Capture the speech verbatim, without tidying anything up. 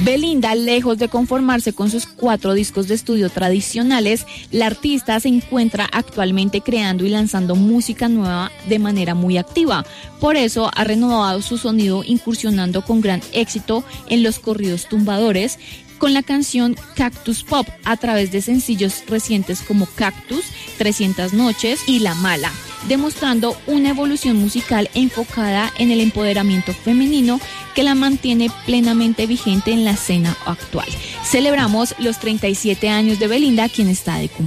Belinda, lejos de conformarse con sus cuatro discos de estudio tradicionales, la artista se encuentra actualmente creando y lanzando música nueva de manera muy activa. Por eso ha renovado su sonido incursionando con gran éxito en los corridos tumbadores, con la canción Cactus Pop a través de sencillos recientes como Cactus, trescientas noches y La Mala, demostrando una evolución musical enfocada en el empoderamiento femenino que la mantiene plenamente vigente en la escena actual. Celebramos los treinta y siete años de Belinda, quien está de cumpleaños.